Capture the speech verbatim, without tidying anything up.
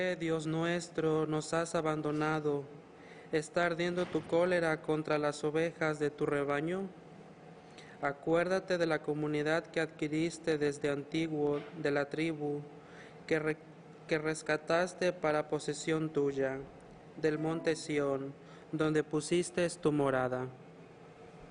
Dios nuestro, nos has abandonado. ¿Está ardiendo tu cólera contra las ovejas de tu rebaño? Acuérdate de la comunidad que adquiriste desde antiguo, de la tribu que, re- que rescataste para posesión tuya, del monte Sión, donde pusiste tu morada.